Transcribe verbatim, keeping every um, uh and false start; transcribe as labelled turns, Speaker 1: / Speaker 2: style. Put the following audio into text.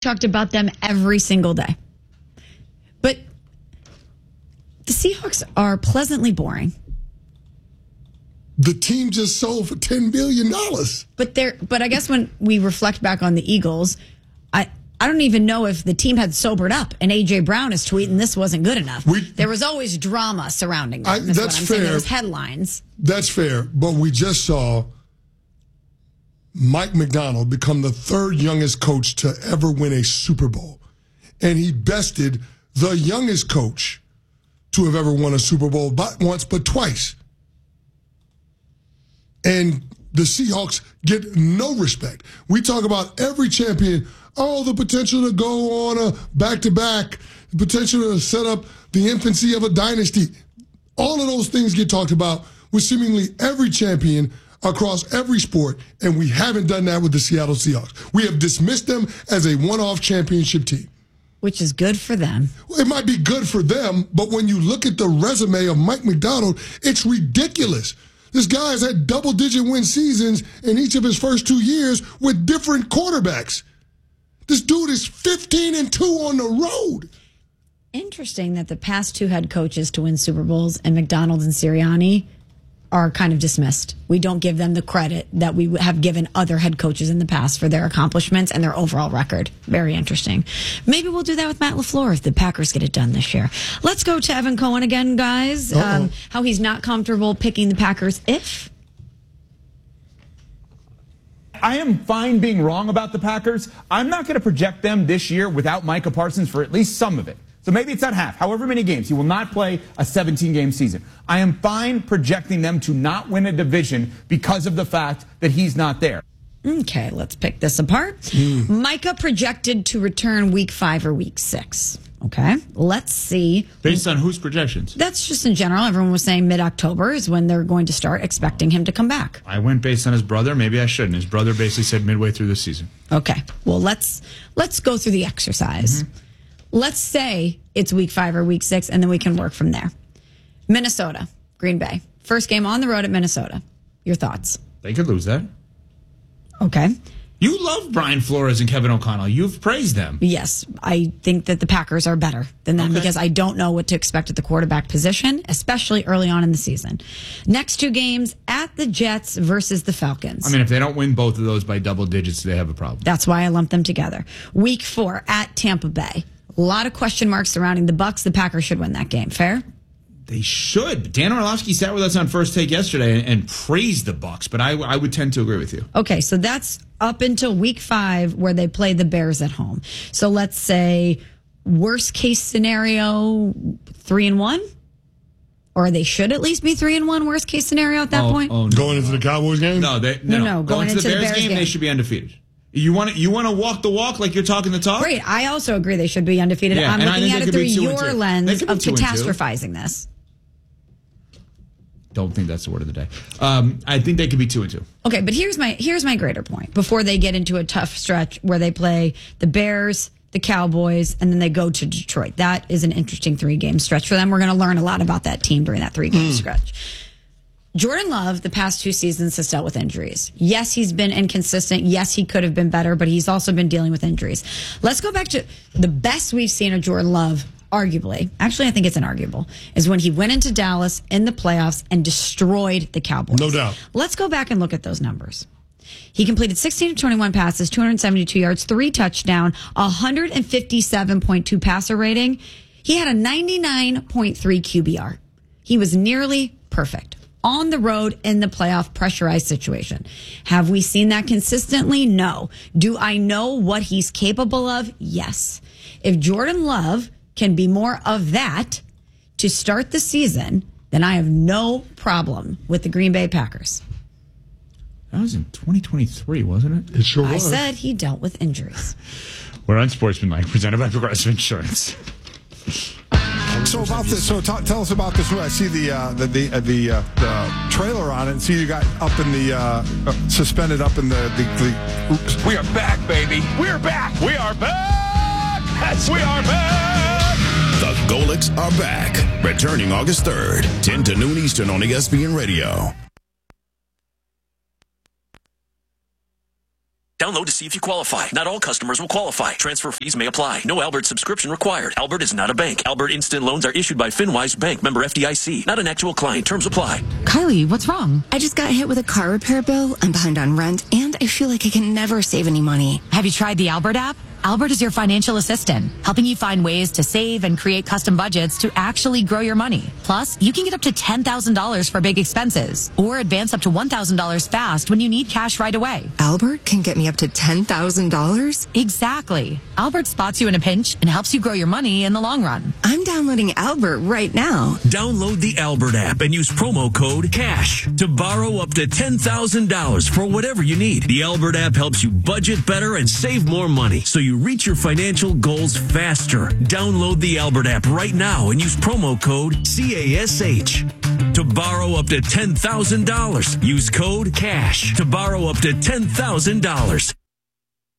Speaker 1: talked about them every single day. But the Seahawks are pleasantly boring.
Speaker 2: The team just sold for ten billion dollars.
Speaker 1: But there, but I guess when we reflect back on the Eagles, I I don't even know if the team had sobered up. And A J Brown is tweeting this wasn't good enough. We, there was always drama surrounding them.
Speaker 2: I, that's
Speaker 1: what I'm
Speaker 2: fair.
Speaker 1: Saying. There was headlines.
Speaker 2: That's fair. But we just saw Mike Macdonald become the third youngest coach to ever win a Super Bowl. And he bested the youngest coach to have ever won a Super Bowl, not once, but twice. And the Seahawks get no respect. We talk about every champion, oh, the potential to go on a back-to-back, the potential to set up the infancy of a dynasty. All of those things get talked about with seemingly every champion across every sport, and we haven't done that with the Seattle Seahawks. We have dismissed them as a one-off championship team.
Speaker 1: Which is good for them.
Speaker 2: It might be good for them, but when you look at the resume of Mike Macdonald, it's ridiculous. This guy has had double-digit win seasons in each of his first two years with different quarterbacks. This dude is fifteen and two on the road.
Speaker 1: Interesting that the past two head coaches to win Super Bowls, and McDonald and Sirianni, are kind of dismissed. We don't give them the credit that we have given other head coaches in the past for their accomplishments and their overall record. Very interesting. Maybe we'll do that with Matt LaFleur if the Packers get it done this year. Let's go to Evan Cohen again, guys. Um, how he's not comfortable picking the Packers if...
Speaker 3: I am fine being wrong about the Packers. I'm not going to project them this year without Micah Parsons for at least some of it. So maybe it's not half. However many games. He will not play a seventeen-game season. I am fine projecting them to not win a division because of the fact that he's not there.
Speaker 1: Okay, let's pick this apart. Mm. Micah projected to return week five or week six. Okay, let's see.
Speaker 4: Based on whose projections?
Speaker 1: That's just in general. Everyone was saying mid-October is when they're going to start expecting him to come back.
Speaker 4: I went based on his brother. Maybe I shouldn't. His brother basically said midway through the season.
Speaker 1: Okay, well, let's let's go through the exercise. Mm-hmm. Let's say it's week five or week six, and then we can work from there. Minnesota, Green Bay. First game on the road at Minnesota. Your thoughts?
Speaker 4: They could lose that.
Speaker 1: Okay.
Speaker 4: You love Brian Flores and Kevin O'Connell. You've praised them.
Speaker 1: Yes, I think that the Packers are better than them okay. because I don't know what to expect at the quarterback position, especially early on in the season. Next two games at the Jets versus the Falcons.
Speaker 4: I mean, if they don't win both of those by double digits, they have a problem.
Speaker 1: That's why I lumped them together. Week four at Tampa Bay. A lot of question marks surrounding the Bucs. The Packers should win that game. Fair?
Speaker 4: They should. Dan Orlovsky sat with us on First Take yesterday and, and praised the Bucs, but I, I would tend to agree with you.
Speaker 1: Okay, so that's up until week five where they play the Bears at home. So let's say worst case scenario, three and one? Or they should at least be three and one, worst case scenario at that
Speaker 4: oh,
Speaker 1: point?
Speaker 4: Oh, no.
Speaker 2: Going into the Cowboys game?
Speaker 4: No, they, no,
Speaker 1: no,
Speaker 4: no.
Speaker 1: no.
Speaker 4: Going,
Speaker 1: Going
Speaker 4: into the Bears,
Speaker 1: the Bears
Speaker 4: game,
Speaker 1: game,
Speaker 4: they should be undefeated. You want to you want to walk the walk like you're talking the talk?
Speaker 1: Great. I also agree they should be undefeated.
Speaker 4: Yeah,
Speaker 1: I'm looking at it through your lens of catastrophizing this.
Speaker 4: Don't think that's the word of the day. Um, I think they could be two and two.
Speaker 1: Okay, but here's my here's my greater point. Before they get into a tough stretch where they play the Bears, the Cowboys, and then they go to Detroit. That is an interesting three-game stretch for them. We're going to learn a lot about that team during that three-game mm. stretch. Jordan Love, the past two seasons, has dealt with injuries. Yes, he's been inconsistent. Yes, he could have been better, but he's also been dealing with injuries. Let's go back to the best we've seen of Jordan Love, arguably. Actually, I think it's inarguable, is when he went into Dallas in the playoffs and destroyed the Cowboys.
Speaker 2: No doubt.
Speaker 1: Let's go back and look at those numbers. He completed sixteen of twenty-one passes, two hundred seventy-two yards, three touchdowns, one fifty-seven point two passer rating. He had a ninety-nine point three Q B R. He was nearly perfect. On the road in the playoff pressurized situation. Have we seen that consistently? No. Do I know what he's capable of? Yes. If Jordan Love can be more of that to start the season, then I have no problem with the Green Bay Packers.
Speaker 4: That was in twenty twenty-three, wasn't it?
Speaker 2: It sure
Speaker 1: I
Speaker 2: was.
Speaker 1: I said he dealt with injuries.
Speaker 4: We're Unsportsmanlike, presented by Progressive Insurance.
Speaker 5: So about this, so t- tell us about this. I see the uh, the the, uh, the, uh, the trailer on it, and see you got up in the uh, uh, suspended up in the the. the oops.
Speaker 3: We are back, baby. We are back. We are back. Yes, we are back.
Speaker 6: The Golics are back, returning August third, ten to noon Eastern on E S P N Radio.
Speaker 7: Download to see if you qualify. Not all customers will qualify. Transfer fees may apply. No Albert subscription required. Albert is not a bank. Albert Instant Loans are issued by FinWise Bank, member F D I C. Not an actual client. Terms apply.
Speaker 1: Kylie, what's wrong?
Speaker 8: I just got hit with a car repair bill. I'm behind on rent, and I feel like I can never save any money.
Speaker 9: Have you tried the Albert app? Albert is your financial assistant, helping you find ways to save and create custom budgets to actually grow your money. Plus, you can get up to ten thousand dollars for big expenses or advance up to one thousand dollars fast when you need cash right away.
Speaker 8: Albert can get me up to ten thousand dollars?
Speaker 9: Exactly. Albert spots you in a pinch and helps you grow your money in the long run.
Speaker 8: I'm downloading Albert right now.
Speaker 7: Download the Albert app and use promo code CASH to borrow up to ten thousand dollars for whatever you need. The Albert app helps you budget better and save more money so you reach your financial goals faster. Download the Albert app right now and use promo code CASH to borrow up to ten thousand dollars. Use code CASH to borrow up to ten thousand dollars.